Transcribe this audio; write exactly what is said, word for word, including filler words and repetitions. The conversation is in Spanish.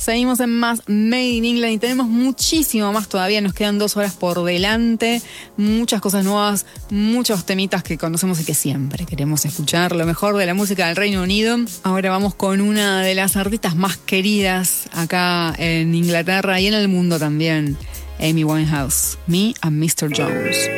Seguimos en más Made in England y tenemos muchísimo más todavía. Nos quedan dos horas por delante. Muchas cosas nuevas, muchos temitas que conocemos y que siempre queremos escuchar. Lo mejor de la música del Reino Unido. Ahora vamos con una de las artistas más queridas acá en Inglaterra y en el mundo también. Amy Winehouse, Me and mister Jones.